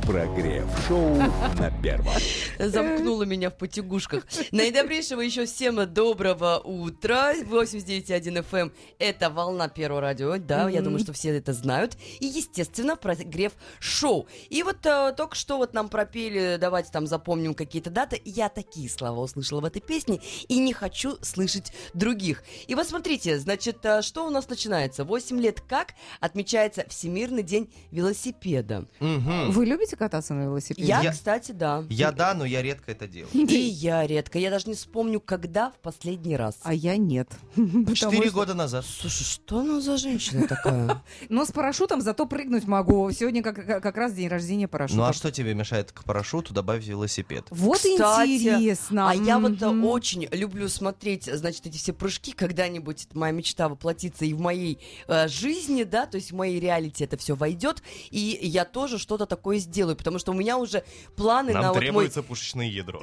Прогрев-шоу на Первом. Замкнула меня в потягушках. Наидобрейшего еще всем доброго утра. 89.1 FM — это волна Первого радио. Да, я думаю, что все это знают. И, естественно, прогрев-шоу. И вот только что вот нам пропели, давайте там запомним какие-то даты. Я такие слова услышала в этой песне и не хочу слышать других. И вот смотрите, значит, что у нас начинается? 8 лет как отмечается Всемирный день велосипеда. Вы любите кататься на велосипеде? Я, кстати, да. Да, но я редко это делаю. И я редко. Я даже не вспомню, когда в последний раз. А я нет. 4 года назад. Слушай, что она за женщина такая? Но с парашютом зато прыгнуть могу. Сегодня как раз день рождения парашюта. Ну а что тебе мешает к парашюту добавить велосипед? Вот Кстати, интересно. А я вот очень люблю смотреть, значит, эти все прыжки. Когда-нибудь моя мечта воплотится и в моей жизни, да, то есть в моей реалити это все войдет, и я тоже что-то такое сделаю, потому что у меня уже планы на вот мой... пушечное ядро. У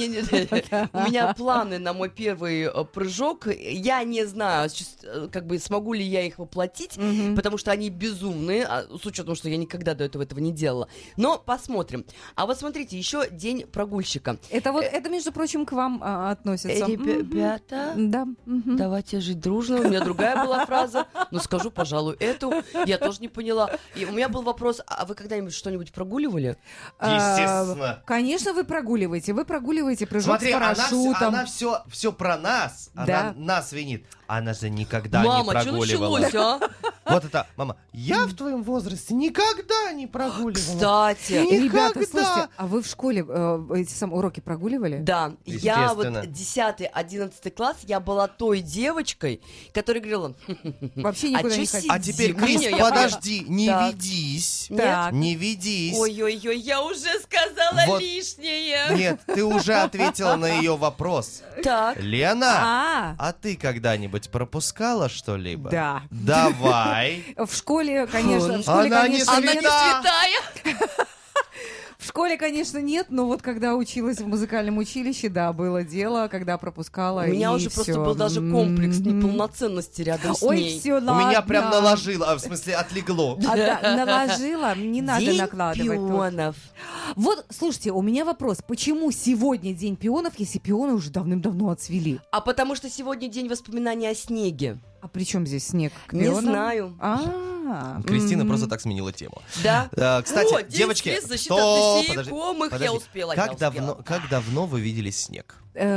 меня планы на мой первый прыжок. Я не знаю, как бы смогу ли я их воплотить, потому что они безумные, с учетом, что я никогда до этого не делала. Но посмотрим. А вот смотрите, еще день прогульщика. Это, между прочим, к вам относится. Ребята, Да. давайте жить дружно. У меня другая была фраза, но скажу, пожалуй, эту. Я тоже не поняла. И у меня был вопрос, а вы когда-нибудь что-нибудь прогуливали? Естественно. Конечно, вы прогуливаете. Вы прогуливаете прыжок Смотри, с парашютом. она все про нас. Да. Она нас винит. Она же никогда не Мама, что прогуливала. началось, а? Вот это, мама, я в твоем возрасте никогда не прогуливала. Кстати, Ребята, Никогда. слушайте, а вы в школе эти уроки прогуливали? да, я вот Естественно. 10-11 класс, я была той девочкой, которая говорила, Вообще никуда не чё ходила. А теперь, Крис, Не, я подожди, не Так. ведись. Так. Не ведись. ой-ой-ой, я уже сказала Вот. лишнее. Нет, ты уже ответила на ее вопрос. Так, Лена, а ты когда-нибудь пропускала что-либо? Да. Давай. В школе, конечно, в Она школе, не конечно, она не нет. святая. В школе, конечно, нет, но вот когда училась в музыкальном училище, да, было дело, когда пропускала. У меня и уже просто всё. был даже комплекс неполноценности рядом с Ой, ней. все, У меня прям наложило, в смысле отлегло. наложила, не надо День накладывать. тут. пионов. Вот, слушайте, у меня вопрос. Почему сегодня День пионов, если пионы уже давным-давно отцвели? А потому что сегодня день воспоминаний о снеге. А при чем здесь снег к Не пионам? знаю. Кристина просто так сменила тему. Да. Кстати, О, день девочки, средств защиты от подожди, насекомых. Я успела, я Как давно вы видели снег?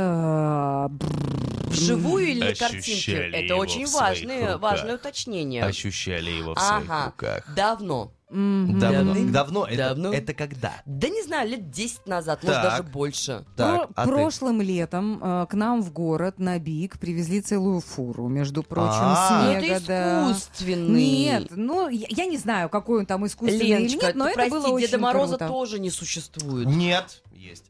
Вживую или на картинке? Ощущали Это его очень в своих руках. важное уточнение. Ощущали его в своих руках. Давно. Давно? Давно. Это когда? Да не знаю, лет 10 назад, может Так. даже больше. Так, а ты? Прошлым летом к нам в город на Биг привезли целую фуру, между прочим, А. Ну, снега. это да. искусственный. Нет, ну я не знаю, какой он там искусственный или Леночка, нет, но ты это прости, было очень Деда Мороза круто. тоже не существует. Нет. Есть.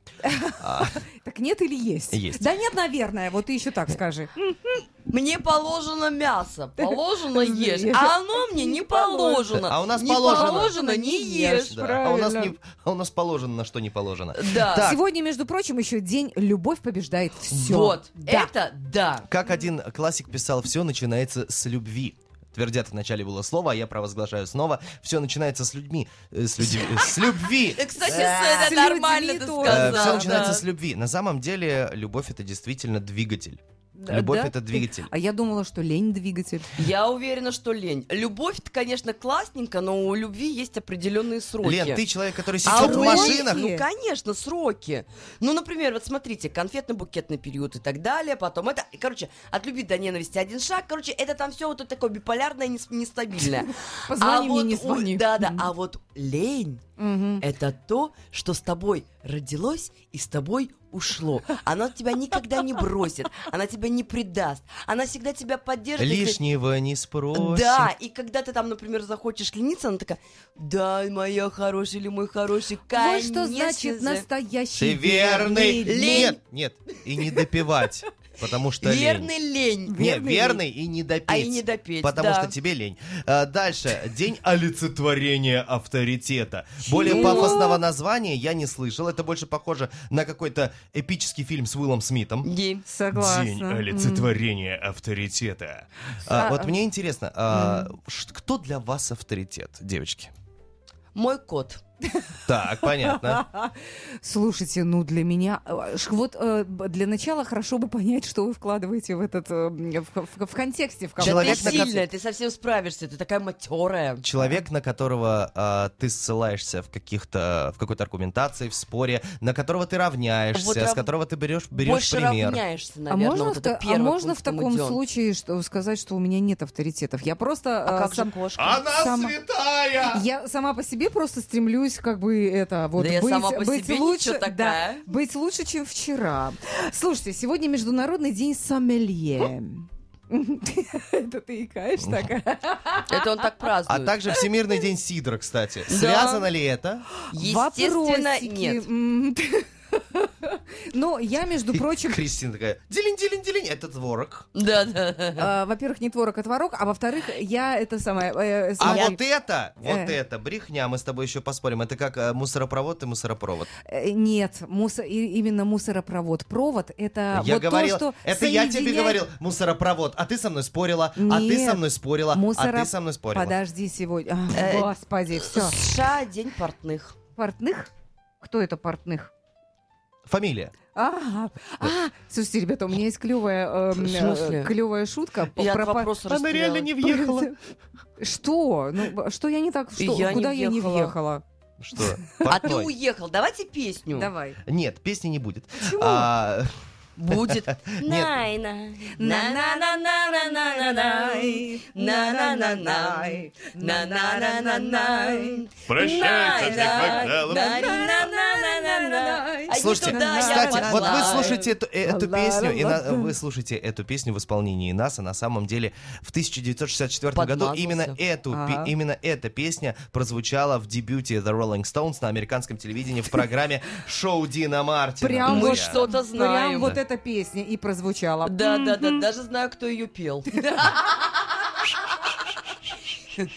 Так нет или есть? Есть. Да нет, наверное, вот ты еще так скажи. Мне положено мясо, положено ешь, а оно мне не положено. А у нас не положено. не ешь. Да. А у нас положено, на что не положено. Да. Так. Сегодня, между прочим, еще день «Любовь побеждает все». Вот, Да. это да. Как один классик писал, все начинается с любви. Твердят в начале было слово, а я провозглашаю снова. Все начинается с людьми. С любви. Кстати, С это нормально людьми ты тоже. сказал. Все начинается да. с любви. На самом деле, любовь это действительно двигатель. Да, Любовь да? это двигатель. А я думала, что лень двигатель. Я уверена, что лень. Любовь-то, конечно, классненько, но у любви есть определенные сроки. Лен, ты человек, который А сечет в у машинах. Ленки, ну, конечно, сроки. Ну, например, вот смотрите, конфетно-букетный период и так далее, потом это, короче, от любви до ненависти один шаг, короче, это там все вот такое биполярное, нестабильное. Позвони мне, не звони. Да-да, а вот лень — это то, что с тобой родилось и с тобой ушло. Она тебя никогда не бросит, она тебя не предаст, она всегда тебя поддержит. если- Лишнего не спросит. Да, и когда ты там, например, захочешь лениться, она такая: да, моя хорошая или мой хороший, Вот конечно что значит же. настоящий Ты верный. Лень. Нет. И не допивать. Потому что Верный лень. лень. Нет, верный и не допеть. А и не допеть, Потому да. что тебе лень. Дальше. День олицетворения авторитета. Более пафосного названия я не слышал. Это больше похоже на какой-то эпический фильм с Уиллом Смитом. Согласна. День олицетворения авторитета. Вот мне интересно, кто для вас авторитет, девочки? Мой кот. Так, понятно. Слушайте, ну для меня... Вот для начала хорошо бы понять, что вы вкладываете в этот... В контексте, в Да Человек, ты на сильная, ты совсем справишься, ты такая матерая. Человек, на которого ты ссылаешься в какой-то аргументации, в споре, на которого ты равняешься, Вот с которого ты берешь Больше пример. равняешься, А наверное, можно, вот это первый можно в пункт таком идёт. случае сказать, что у меня нет авторитетов? Я просто... А как же кошка? Она Сама- святая! Я сама по себе просто стремлюсь как бы это вот Да я сама по себе лучше, ничего такая. да, быть лучше, чем вчера. Слушайте, сегодня Международный день сомелье. Это ты икаешь такая? Это он так А празднует. также Всемирный день сидра, кстати. Связано ли это? Естественно, Вопросики. нет. Но я, между прочим, Кристина такая, делень, это творог. Да. во-первых, не творог, а творог, а во-вторых, я это самое... А смотри, вот это, брехня, мы с тобой еще поспорим. Это как мусоропровод и мусоропровод. Нет, именно мусоропровод. Провод — это Я вот говорил, то, что это я тебе соединяет- говорил, мусоропровод, а ты со мной спорила, а ты Нет, со мной спорила, а ты со мной спорила. Подожди сегодня. Господи, все. США день портных. Портных? Кто это портных? Фамилия. Слушайте, ребята, у меня есть клевая, В смысле? клевая шутка. Я про- от вопроса Она реально растерялась. не въехала. Что? Ну, что я не так? Что? Я не Куда я не въехала. въехала? Что? А ты Портной. уехал. Давайте песню. Давай. Нет, песни не будет. Почему? Будет. Нет. Найна. На-на-на-на-на-на-най. На-на-на-най. На-на-на-на-най. Прощайте, Макдалов. На-на-на-на-на-най. А Слушайте, не туда я кстати, вот пошла. вы слушаете эту песню, и Ла-ла-ла-ла. вы слушаете эту песню в исполнении нас, а на самом деле в 1964 году Подмазался. именно эта песня прозвучала в дебюте The Rolling Stones на американском телевидении в программе «Шоу Дина Мартина». Прям Мы друзья. что-то знаем. Прям вот эта песня и прозвучала. Да, даже знаю, кто ее пел.